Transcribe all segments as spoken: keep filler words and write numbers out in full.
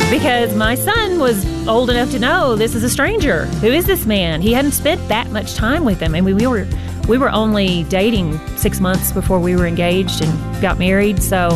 because my son was old enough to know this is a stranger. Who is this man? He hadn't spent that much time with him. I mean, we were we were only dating six months before we were engaged and got married. So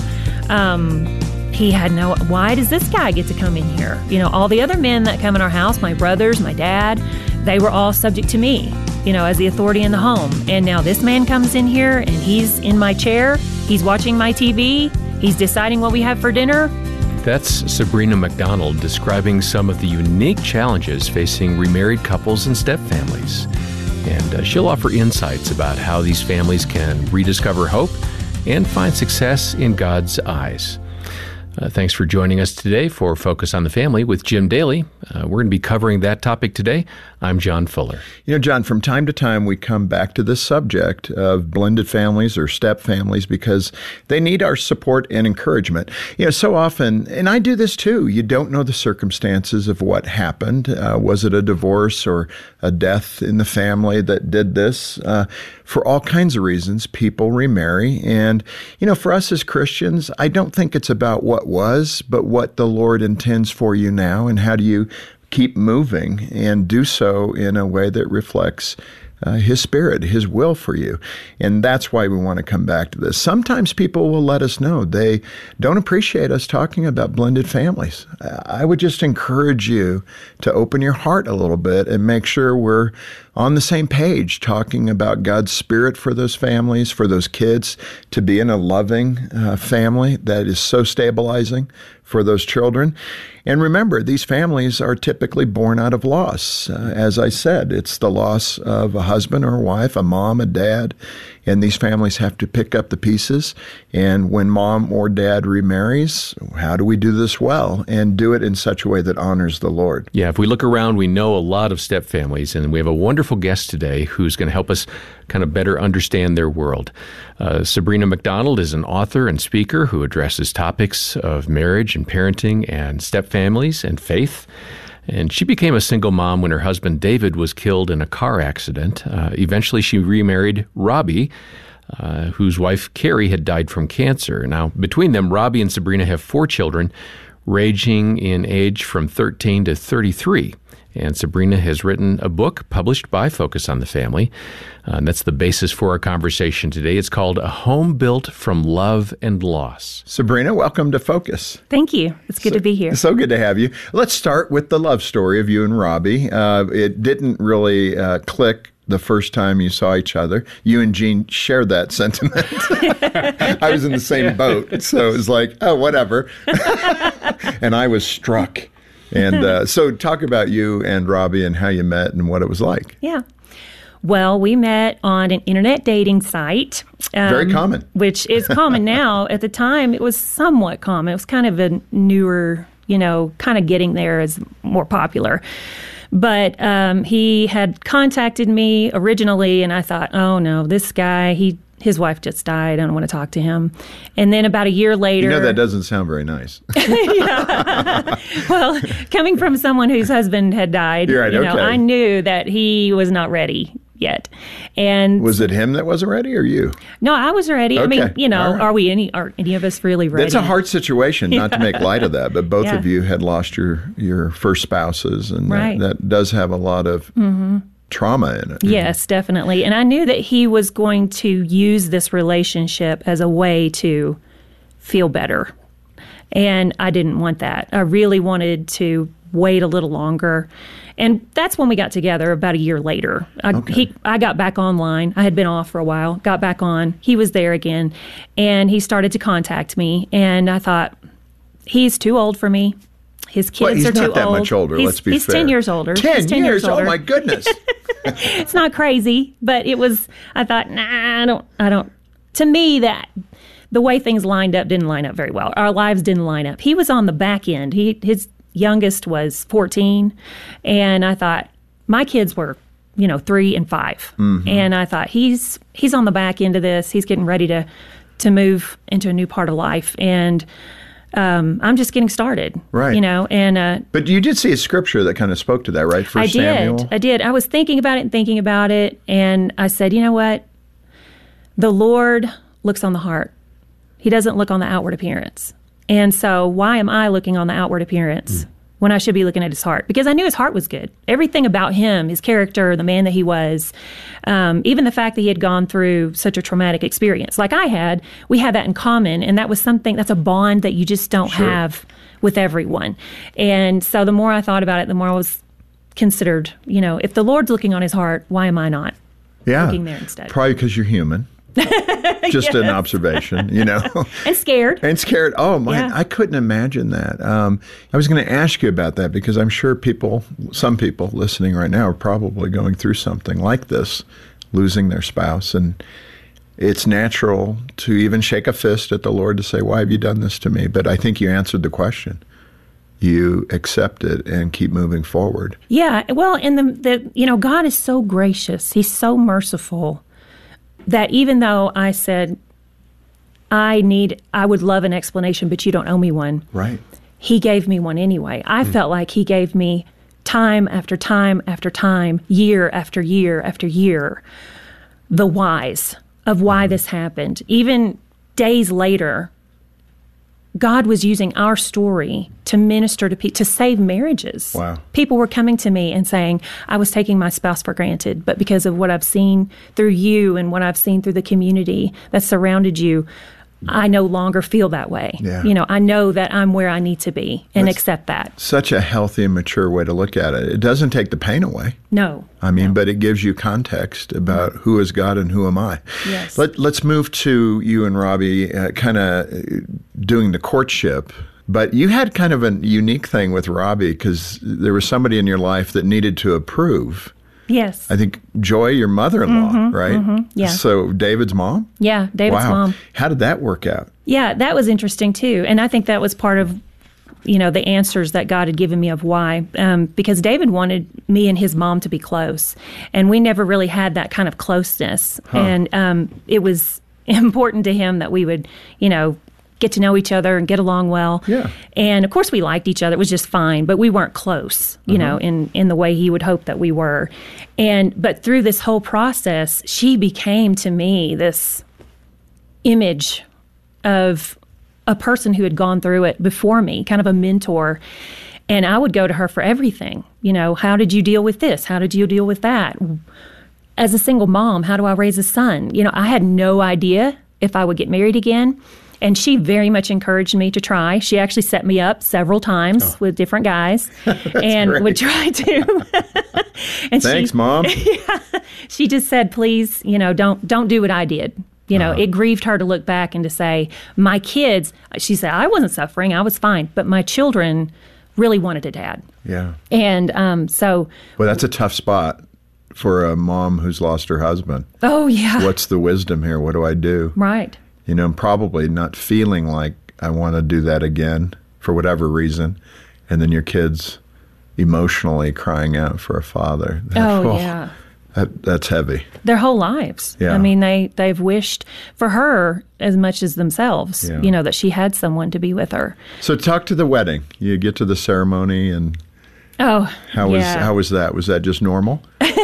um, he had no, why does this guy get to come in here? You know, all the other men that come in our house, my brothers, my dad, they were all subject to me, you know, as the authority in the home. And now this man comes in here and he's in my chair. He's watching my T V. He's deciding what we have for dinner. That's Sabrina McDonald describing some of the unique challenges facing remarried couples and stepfamilies. And uh, she'll offer insights about how these families can rediscover hope and find success in God's eyes. Uh, thanks for joining us today for Focus on the Family with Jim Daly. Uh, we're going to be covering that topic today. I'm John Fuller. You know, John, from time to time we come back to this subject of blended families or step families because they need our support and encouragement. You know, so often, and I do this too, you don't know the circumstances of what happened. Uh, was it a divorce or a death in the family that did this? Uh, for all kinds of reasons, people remarry. And, you know, for us as Christians, I don't think it's about what was, but what the Lord intends for you now, and how do you keep moving and do so in a way that reflects uh, His Spirit, His will for you. And that's why we want to come back to this. Sometimes people will let us know they don't appreciate us talking about blended families. I would just encourage you to open your heart a little bit and make sure we're on the same page, talking about God's Spirit for those families, for those kids to be in a loving uh, family that is so stabilizing for those children. And remember, these families are typically born out of loss. Uh, as I said, it's the loss of a husband or a wife, a mom, a dad, and these families have to pick up the pieces. And when mom or dad remarries, how do we do this well and do it in such a way that honors the Lord? Yeah, if we look around, we know a lot of step families, and we have a wonderful guest today who's going to help us kind of better understand their world. Uh, Sabrina McDonald is an author and speaker who addresses topics of marriage and parenting and step families and faith. And she became a single mom when her husband David was killed in a car accident. Uh, eventually, she remarried Robbie, uh, whose wife Carrie had died from cancer. Now, between them, Robbie and Sabrina have four children, ranging in age from thirteen to thirty-three. And Sabrina has written a book published by Focus on the Family. Uh, and that's the basis for our conversation today. It's called A Home Built from Love and Loss. Sabrina, welcome to Focus. Thank you. It's good so, to be here. So good to have you. Let's start with the love story of you and Robbie. Uh, it didn't really uh, click the first time you saw each other. You and Jean shared that sentiment. I was in the same boat, so it was like, oh, whatever. And I was struck. And uh, so talk about you and Robbie and how you met and what it was like. Yeah. Well, we met on an internet dating site. Um, Very common. Which is common now. At the time, it was somewhat common. It was kind of a newer, you know, kind of getting there as more popular. But um, he had contacted me originally, and I thought, oh, no, this guy, he his wife just died. I don't want to talk to him. And then about a year later... You know, that doesn't sound very nice. Yeah. Well, coming from someone whose husband had died, You're right, you know, okay. I knew that he was not ready yet. And was it him that wasn't ready or you? No, I was ready. Okay. I mean, you know, All right. are we any are any of us really ready? That's a hard situation, not to make light of that, but both Yeah. of you had lost your, your first spouses, and Right. that, that does have a lot of Mm-hmm. trauma in it. Yes, definitely. And I knew that he was going to use this relationship as a way to feel better. And I didn't want that. I really wanted to wait a little longer. And that's when we got together about a year later. I, Okay. he, I got back online. I had been off for a while, got back on. He was there again. And he started to contact me. And I thought, he's too old for me. His kids Well, he's are too not that old. much older, He's, let's be he's fair. ten years older. ten, He's ten years? years older. Oh, my goodness. It's not crazy, but it was, I thought, nah, I don't, I don't, to me, that the way things lined up didn't line up very well. Our lives didn't line up. He was on the back end. He, his youngest was fourteen. And I thought, my kids were, you know, three and five. Mm-hmm. And I thought, he's, he's on the back end of this. He's getting ready to, to move into a new part of life. And, Um, I'm just getting started, Right. you know, and uh, But you did see a scripture that kind of spoke to that, right? First I did. Samuel. I did. I was thinking about it and thinking about it, and I said, you know what? The Lord looks on the heart. He doesn't look on the outward appearance. And so why am I looking on the outward appearance mm. when I should be looking at his heart? Because I knew his heart was good. Everything about him, his character, the man that he was, um, even the fact that he had gone through such a traumatic experience like I had, we had that in common. And that was something, that's a bond that you just don't sure. have with everyone. And so the more I thought about it, the more I was considered, you know, if the Lord's looking on his heart, why am I not yeah. looking there instead? Probably because you're human. Just yes. an observation, you know. And scared. And scared. Oh, my. Yeah. I couldn't imagine that. Um, I was going to ask you about that because I'm sure people, some people listening right now are probably going through something like this, losing their spouse. And it's natural to even shake a fist at the Lord to say, why have you done this to me? But I think you answered the question. You accept it and keep moving forward. Yeah. Well, and the, the you know, God is so gracious. He's so merciful. That even though I said, I need, I would love an explanation, but you don't owe me one. Right. He gave me one anyway. I mm. felt like he gave me time after time after time, year after year after year, the whys of why mm. this happened. Even days later, God was using our story to minister to people, to save marriages. Wow. People were coming to me and saying, I was taking my spouse for granted, but because of what I've seen through you and what I've seen through the community that surrounded you, I no longer feel that way. Yeah. You know, I know that I'm where I need to be and That's accept that. Such a healthy and mature way to look at it. It doesn't take the pain away. No. I mean, no. but it gives you context about who is God and who am I. Yes. Let, let's move to you and Robbie uh, kind of doing the courtship. But you had kind of a unique thing with Robbie because there was somebody in your life that needed to approve. Yes. I think Joy, your mother-in-law, mm-hmm, right? Mm-hmm, yeah. So David's mom? Yeah, David's wow. mom. How did that work out? Yeah, that was interesting too. And I think that was part of, you know, the answers that God had given me of why. Um, because David wanted me and his mom to be close. And we never really had that kind of closeness. Huh. And um, it was important to him that we would, you know, get to know each other and get along well. Yeah. And of course we liked each other. It was just fine, but we weren't close, you uh-huh. know, in, in the way he would hope that we were. And but through this whole process, she became to me this image of a person who had gone through it before me, kind of a mentor. And I would go to her for everything. You know, how did you deal with this? How did you deal with that? As a single mom, how do I raise a son? You know, I had no idea if I would get married again. And she very much encouraged me to try. She actually set me up several times oh. with different guys and great. would try to. and Thanks, she, Mom. Yeah, she just said, please, you know, don't don't do what I did. You know, uh-huh. it grieved her to look back and to say, my kids, she said, I wasn't suffering. I was fine. But my children really wanted a dad. Yeah. And um, so. Well, that's a tough spot for a mom who's lost her husband. Oh, yeah. What's the wisdom here? What do I do? Right. You know, probably not feeling like I want to do that again for whatever reason. And then your kids emotionally crying out for a father. Oh, oh yeah. That, that's heavy. Their whole lives. Yeah. I mean, they, they've wished for her as much as themselves, yeah. you know, that she had someone to be with her. So talk to the wedding. You get to the ceremony and oh, how yeah. was how was that? Was that just normal?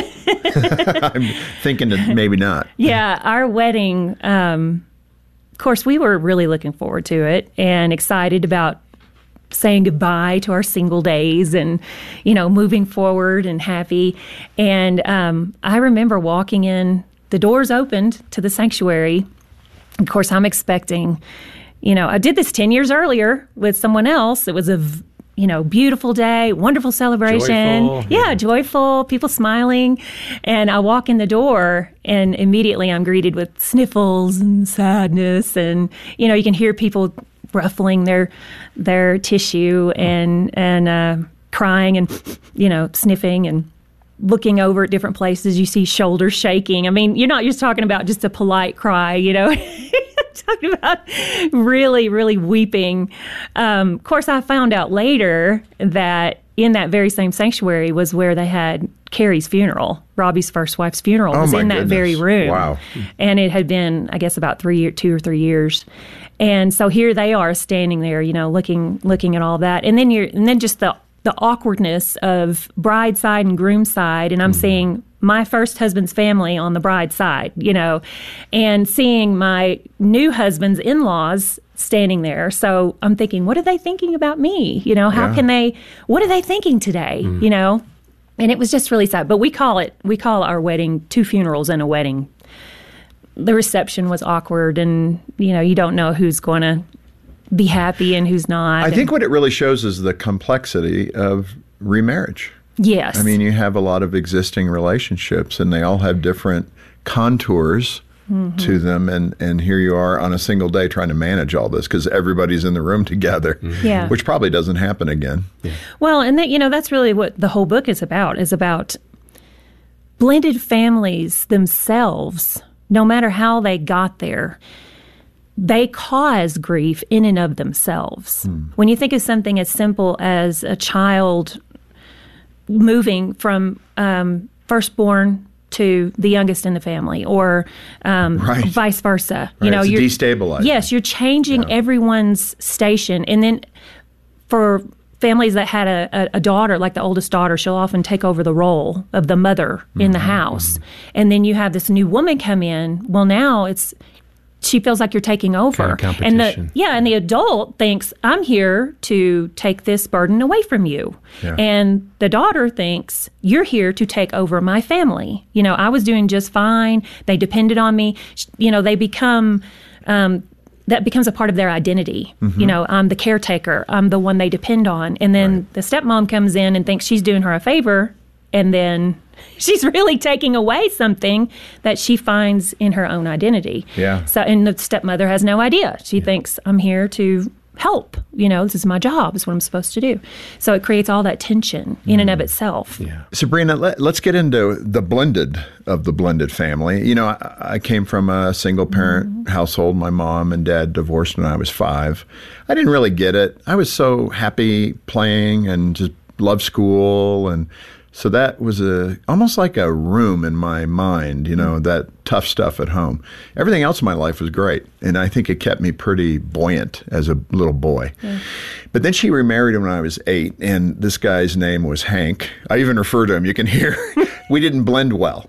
I'm thinking that maybe not. Yeah, our wedding, um, of course, we were really looking forward to it and excited about saying goodbye to our single days and, you know, moving forward and happy. And um, I remember walking in, the doors opened to the sanctuary. Of course, I'm expecting, you know, I did this ten years earlier with someone else. It was a, you know, beautiful day, wonderful celebration. Joyful, yeah, yeah, joyful, people smiling. And I walk in the door and immediately I'm greeted with sniffles and sadness. And, you know, you can hear people ruffling their their tissue and and uh, crying and, you know, sniffing and looking over at different places. You see shoulders shaking. I mean, you're not just talking about just a polite cry, you know. Talking about really, really weeping. Um, of course, I found out later that in that very same sanctuary was where they had Carrie's funeral. Robbie's first wife's funeral oh was in that goodness. very room. Wow. And it had been, I guess, about three, two or three years. And so here they are standing there, you know, looking, looking at all that. And then you're, and then just the the awkwardness of bride side and groom side. And I'm mm-hmm. seeing my first husband's family on the bride side, you know, and seeing my new husband's in-laws standing there. So I'm thinking, what are they thinking about me? You know, how Yeah. can they, what are they thinking today? Mm. You know? And it was just really sad. But we call it, we call our wedding two funerals and a wedding. The reception was awkward, and, you know, you don't know who's going to be happy and who's not. I think what it really shows is the complexity of remarriage. Yes. I mean, you have a lot of existing relationships, and they all have different contours Mm-hmm. to them. And, and here you are on a single day trying to manage all this because everybody's in the room together, Yeah. which probably doesn't happen again. Well, and that, you know, that's really what the whole book is about, is about blended families themselves, no matter how they got there. They cause grief in and of themselves. When you think of something as simple as a child moving from um, firstborn to the youngest in the family, or um, Right. vice versa. Right, You know, it's you're destabilizing. Yes, you're changing everyone's station, and then for families that had a, a, a daughter, like the oldest daughter, she'll often take over the role of the mother in the house, and then you have this new woman come in. Well, now it's she feels like you're taking over, Kind of and the competition. yeah, and the adult thinks, I'm here to take this burden away from you. Yeah. And the daughter thinks, you're here to take over my family. You know, I was doing just fine. They depended on me. Sh- You know, they become, um, that becomes a part of their identity. Mm-hmm. You know, I'm the caretaker. I'm the one they depend on. And then Right. the stepmom comes in and thinks she's doing her a favor. And then she's really taking away something that she finds in her own identity. Yeah. So, and the stepmother has no idea. She thinks, I'm here to help. You know, this is my job. It's what I'm supposed to do. So it creates all that tension in and of itself. Yeah. Sabrina, let, let's get into the blended of the blended family. You know, I, I came from a single parent household. My mom and dad divorced when I was five. I didn't really get it. I was so happy playing and just loved school, and so that was a almost like a room in my mind, you know, that tough stuff at home. Everything else in my life was great, and I think it kept me pretty buoyant as a little boy. But then she remarried when I was eight, and this guy's name was Hank. I even refer to him. You can hear we didn't blend well.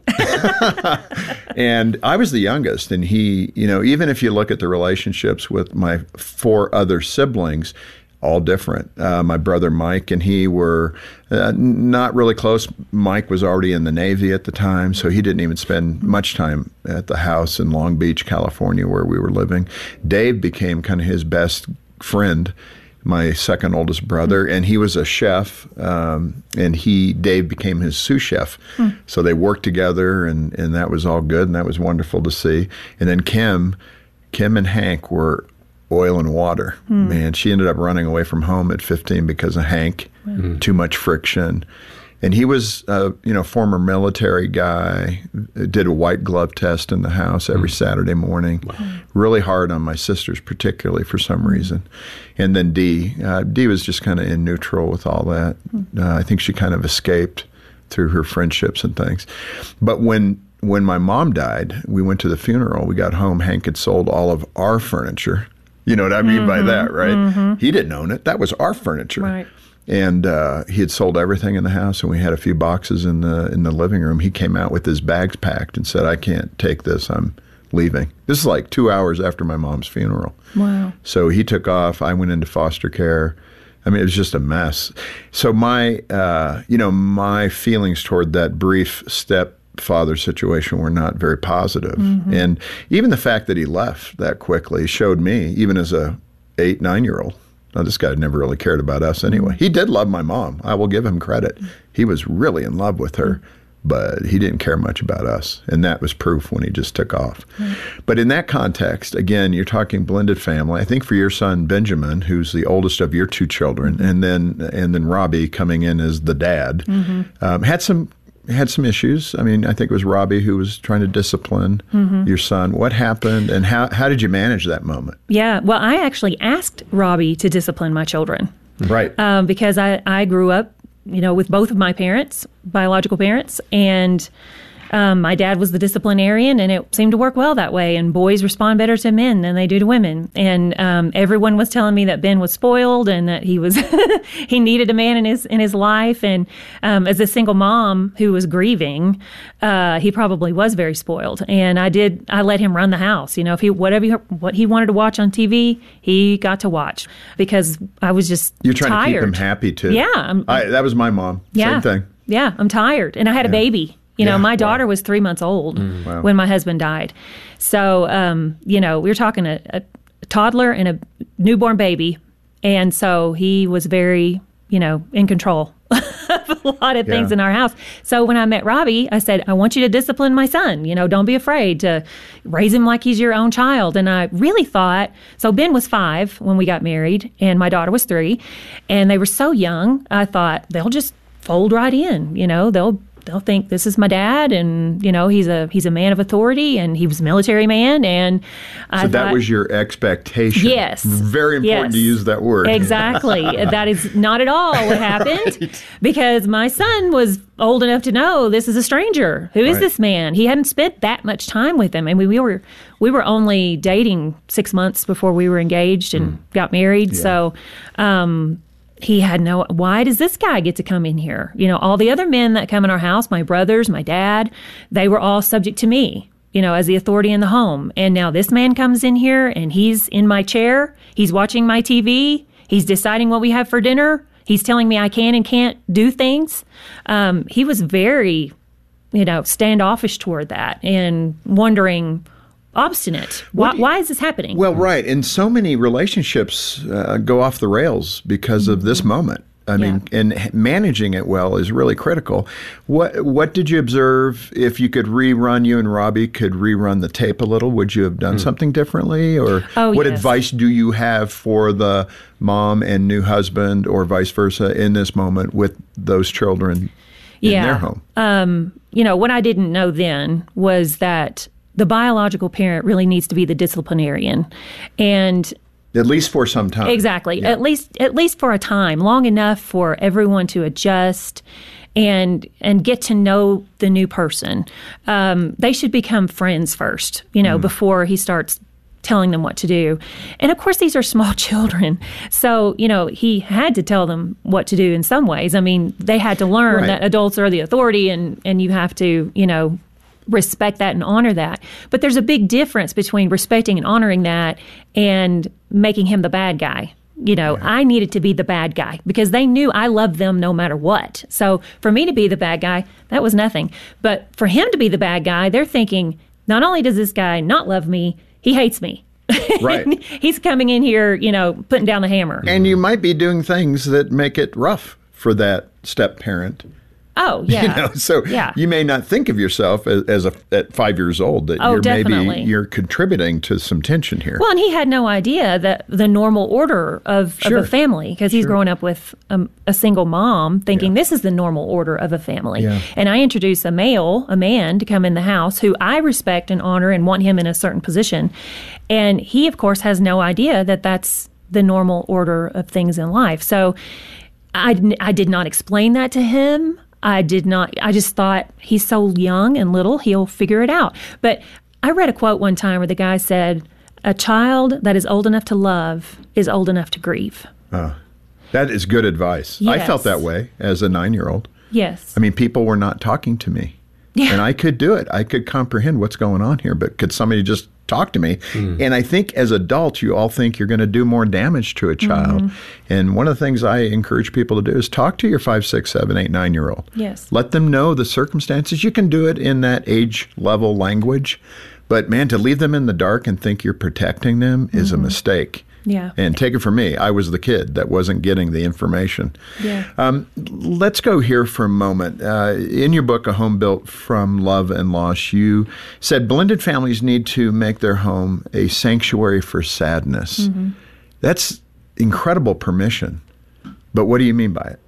And I was the youngest, and he, you know, even if you look at the relationships with my four other siblings, all different. Uh, my brother Mike and he were uh, not really close. Mike was already in the Navy at the time, so he didn't even spend much time at the house in Long Beach, California, where we were living. Dave became kind of his best friend, my second oldest brother, and he was a chef, um, and he, Dave became his sous chef. So they worked together, and, and that was all good, and that was wonderful to see. And then Kim, Kim and Hank were oil and water. Man, she ended up running away from home at fifteen because of Hank. Too much friction. And he was a you know former military guy, did a white glove test in the house every Saturday morning. Really hard on my sisters, particularly for some reason. And then Dee. Uh, Dee was just kind of in neutral with all that. Uh, I think she kind of escaped through her friendships and things. But when when my mom died, we went to the funeral. We got home. Hank had sold all of our furniture. You know what I mean by that, right? He didn't own it. That was our furniture. Right. And uh, he had sold everything in the house, and we had a few boxes in the in the living room. He came out with his bags packed and said, I can't take this. I'm leaving. This is like two hours after my mom's funeral. Wow. So he took off. I went into foster care. I mean, it was just a mess. So my, uh, you know, my feelings toward that brief stepfather situation were not very positive. Mm-hmm. And even the fact that he left that quickly showed me, even as a eight, nine-year-old, now, this guy never really cared about us anyway. He did love my mom. I will give him credit. He was really in love with her, but he didn't care much about us. And that was proof when he just took off. But in that context, again, you're talking blended family. I think for your son, Benjamin, who's the oldest of your two children, and then and then Robbie coming in as the dad, um, had some had some issues. I mean, I think it was Robbie who was trying to discipline your son. What happened, and how, how did you manage that moment? Yeah. Well, I actually asked Robbie to discipline my children Right. um, because I, I grew up, you know, with both of my parents, biological parents, and um, my dad was the disciplinarian, and it seemed to work well that way. And boys respond better to men than they do to women. And um, everyone was telling me that Ben was spoiled and that he was he needed a man in his in his life. And um, as a single mom who was grieving, uh, he probably was very spoiled. And I did I let him run the house. You know, if he whatever he, what he wanted to watch on T V, he got to watch because I was just You're trying tired. to keep him happy too. Yeah, I'm, I, that was my mom. yeah, Same thing. Yeah, I'm tired, and I had a baby. You know, Yeah, my wow. daughter was three months old Wow. when my husband died. So, um, you know, we were talking a, a toddler and a newborn baby, and so he was very, you know, in control of a lot of things Yeah. in our house. So when I met Robbie, I said, I want you to discipline my son. You know, don't be afraid to raise him like he's your own child. And I really thought, so Ben was five when we got married, and my daughter was three, and they were so young. I thought they'll just fold right in. You know, they'll they'll think this is my dad, and you know he's a he's a man of authority, and he was a military man, and I So that thought, was your expectation. Yes. Very important Yes. to use that word. Exactly. That is not at all what happened because my son was old enough to know this is a stranger. Who is Right. this man? He hadn't spent that much time with him. I mean, we were we were only dating six months before we were engaged and got married. So um, he had no, why does this guy get to come in here? You know, all the other men that come in our house, my brothers, my dad, they were all subject to me, you know, as the authority in the home. And now this man comes in here and he's in my chair. He's watching my T V. He's deciding what we have for dinner. He's telling me I can and can't do things. Um, he was very, you know, standoffish toward that and wondering, obstinate. Why, do you- why is this happening? Well, right. And so many relationships uh, go off the rails because of this moment. I mean, and h- managing it well is really critical. What What did you observe? If you could rerun, you and Robbie could rerun the tape a little, would you have done something differently? Or Oh, what yes. advice do you have for the mom and new husband, or vice versa, in this moment with those children in Yeah. their home? Um, you know, what I didn't know then was that the biological parent really needs to be the disciplinarian. And At least for some time. exactly, Yeah. at least at least for a time, long enough for everyone to adjust and and get to know the new person. Um, they should become friends first, you know, before he starts telling them what to do. And of course, these are small children. So, you know, he had to tell them what to do in some ways. I mean, they had to learn Right. that adults are the authority and, and you have to, you know, respect that and honor that. But there's a big difference between respecting and honoring that and making him the bad guy. You know, I needed to be the bad guy because they knew I loved them no matter what. So for me to be the bad guy, that was nothing. But for him to be the bad guy, they're thinking, not only does this guy not love me, he hates me. Right. He's coming in here, you know, putting down the hammer. And you might be doing things that make it rough for that step parent. Oh, yeah. You know, so Yeah. you may not think of yourself as, as a, at five years old that Oh, you're definitely. maybe you're contributing to some tension here. Well, and he had no idea that the normal order of, Sure. of a family, because he's Sure. growing up with um, a single mom, thinking Yeah. this is the normal order of a family. Yeah. And I introduce a male, a man, to come in the house who I respect and honor and want him in a certain position. And he, of course, has no idea that that's the normal order of things in life. So I, didn't- I did not explain that to him. I did not, I just thought he's so young and little, he'll figure it out. But I read a quote one time where the guy said, a child that is old enough to love is old enough to grieve. That is good advice. I Yes. felt that way as a nine-year-old. Yes. I mean, people were not talking to me. Yeah. And I could do it. I could comprehend what's going on here, but could somebody just talk to me? And I think as adults, you all think you're going to do more damage to a child. Mm-hmm. And one of the things I encourage people to do is talk to your five, six, seven, eight, nine-year-old. Yes. Let them know the circumstances. You can do it in that age level language. But man, to leave them in the dark and think you're protecting them is a mistake. Yeah. And take it from me, I was the kid that wasn't getting the information. Yeah. Um, let's go here for a moment. Uh, in your book, A Home Built from Love and Loss, you said blended families need to make their home a sanctuary for sadness. Mm-hmm. That's incredible permission. But what do you mean by it?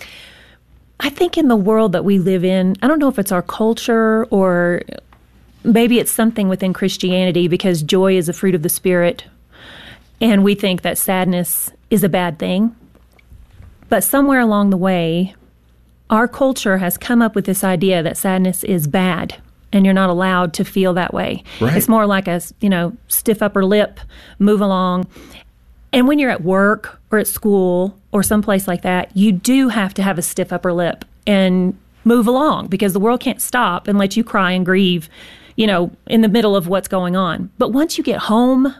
I think in the world that we live in, I don't know if it's our culture or maybe it's something within Christianity because joy is a fruit of the Spirit. And we think that sadness is a bad thing. But somewhere along the way, our culture has come up with this idea that sadness is bad. and you're not allowed to feel that way. Right. It's more like a, you know, stiff upper lip, move along. And when you're at work or at school or someplace like that, you do have to have a stiff upper lip and move along, because the world can't stop and let you cry and grieve, you know, in the middle of what's going on. But once you get home,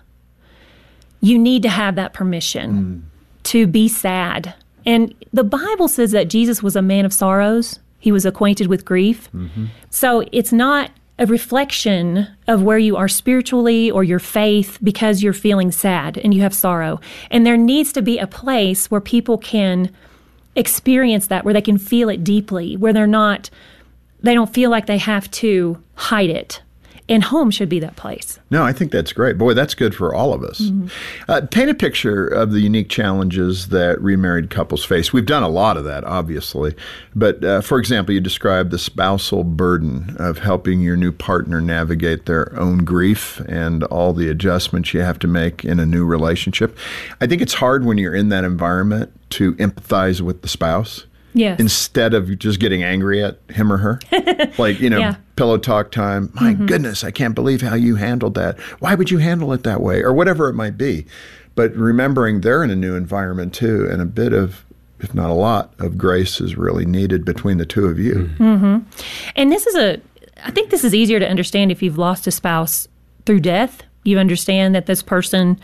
you need to have that permission mm. to be sad. And the Bible says that Jesus was a man of sorrows. He was acquainted with grief. Mm-hmm. So it's not a reflection of where you are spiritually or your faith because you're feeling sad and you have sorrow. And there needs to be a place where people can experience that, where they can feel it deeply, where they're not, they don't feel like they have to hide it. And home should be that place. No, I think that's great. Boy, that's good for all of us. Mm-hmm. Uh, paint a picture of the unique challenges that remarried couples face. We've done a lot of that, obviously. But, uh, for example, you described the spousal burden of helping your new partner navigate their own grief and all the adjustments you have to make in a new relationship. I think it's hard when you're in that environment to empathize with the spouse. Yes. Instead of just getting angry at him or her. Like, you know, yeah. pillow talk time. My mm-hmm. goodness, I can't believe how you handled that. Why would you handle it that way? Or whatever it might be. But remembering they're in a new environment too, and a bit of, if not a lot, of grace is really needed between the two of you. Mm-hmm. And this is a, I think this is easier to understand if you've lost a spouse through death. You understand that this person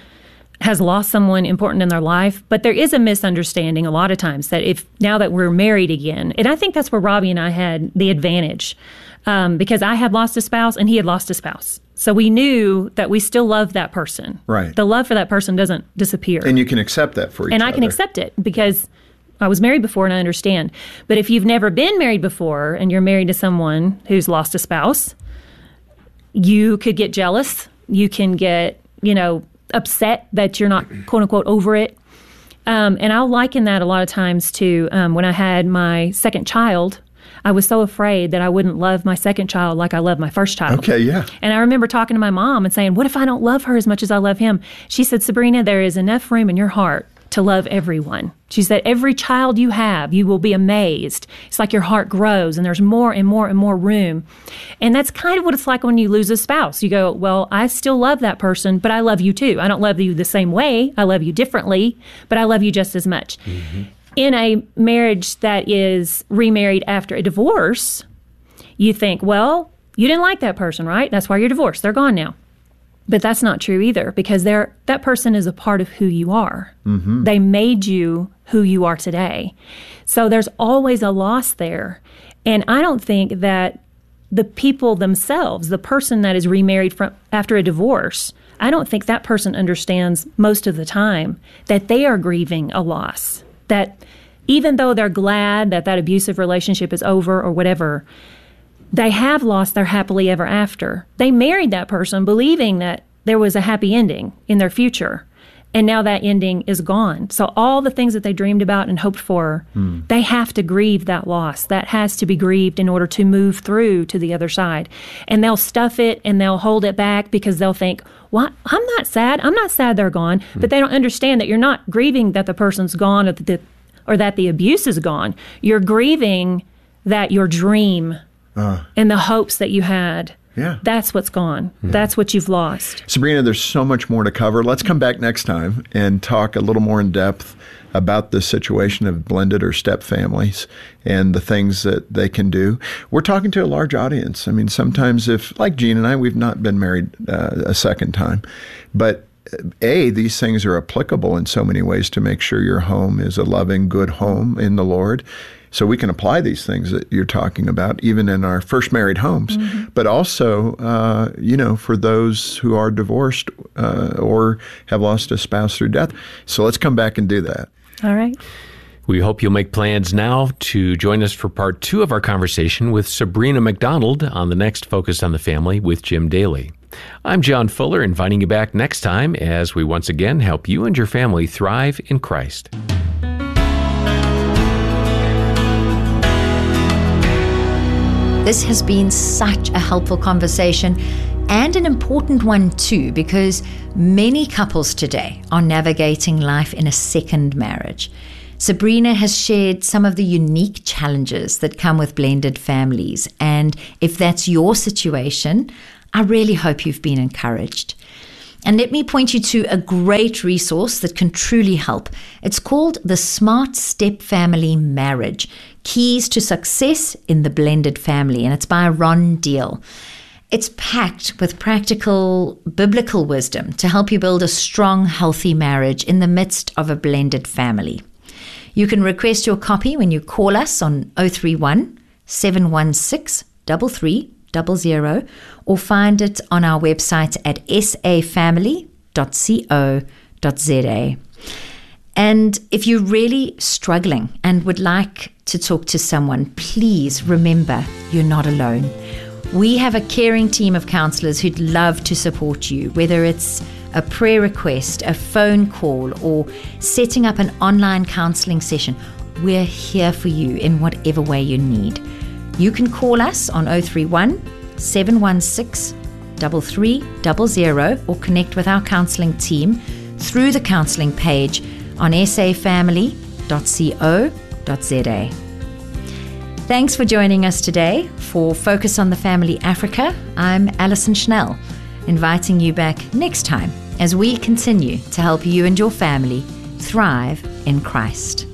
has lost someone important in their life, but there is a misunderstanding a lot of times that if now that we're married again, and I think that's where Robbie and I had the advantage, um, because I had lost a spouse and he had lost a spouse. So we knew that we still loved that person. Right. The love for that person doesn't disappear. And you can accept that for each and other. And I can accept it because I was married before and I understand. But if you've never been married before and you're married to someone who's lost a spouse, you could get jealous. You can get, you know, upset that you're not, quote unquote, over it. Um, and I'll liken that a lot of times to um, when I had my second child. I was so afraid that I wouldn't love my second child like I loved my first child. Okay, yeah. And I remember talking to my mom and saying, what if I don't love her as much as I love him? She said, Sabrina, there is enough room in your heart to love everyone. She said, every child you have, you will be amazed. It's like your heart grows and there's more and more and more room. And that's kind of what it's like when you lose a spouse. You go, well, I still love that person, but I love you too. I don't love you the same way. I love you differently, but I love you just as much. Mm-hmm. In a marriage that is remarried after a divorce, you think, well, you didn't like that person, right? That's why you're divorced. They're gone now. But that's not true either, because they're, that person is a part of who you are. Mm-hmm. They made you who you are today. So there's always a loss there. And I don't think that the people themselves, the person that is remarried from after a divorce, I don't think that person understands most of the time that they are grieving a loss. That even though they're glad that that abusive relationship is over or whatever, they have lost their happily ever after. They married that person believing that there was a happy ending in their future, and now that ending is gone. So all the things that they dreamed about and hoped for, mm. they have to grieve that loss. That has to be grieved in order to move through to the other side. And they'll stuff it and they'll hold it back because they'll think, well, I'm not sad. I'm not sad they're gone. Mm. But they don't understand that you're not grieving that the person's gone or that the, or that the abuse is gone. You're grieving that your dream Uh, and the hopes that you had, yeah. that's what's gone. Yeah. That's what you've lost. Sabrina, there's so much more to cover. Let's come back next time and talk a little more in depth about the situation of blended or step families and the things that they can do. We're talking to a large audience. I mean, sometimes if, like Gene and I, we've not been married uh, a second time, but A, these things are applicable in so many ways to make sure your home is a loving, good home in the Lord. So we can apply these things that you're talking about even in our first married homes, mm-hmm. but also, uh, you know, for those who are divorced uh, or have lost a spouse through death. So let's come back and do that. All right. We hope you'll make plans now to join us for part two of our conversation with Sabrina McDonald on the next Focus on the Family with Jim Daly. I'm John Fuller, inviting you back next time as we once again help you and your family thrive in Christ. This has been such a helpful conversation and an important one too, because many couples today are navigating life in a second marriage. Sabrina has shared some of the unique challenges that come with blended families. And if that's your situation, I really hope you've been encouraged. And let me point you to a great resource that can truly help. It's called the Smart Step Family Marriage, Keys to Success in the Blended Family, and it's by Ron Deal. It's packed with practical biblical wisdom to help you build a strong, healthy marriage in the midst of a blended family. You can request your copy when you call us on oh three one, seven one six, three three zero zero or find it on our website at s a family dot co dot z a. And if you're really struggling and would like to talk to someone, please remember you're not alone. We have a caring team of counselors who'd love to support you, whether it's a prayer request, a phone call, or setting up an online counseling session. We're here for you in whatever way you need. You can call us on oh three one, seven one six, three three zero zero or connect with our counseling team through the counseling page on s a family dot co dot z a. Thanks for joining us today for Focus on the Family Africa. I'm Alison Schnell, inviting you back next time as we continue to help you and your family thrive in Christ.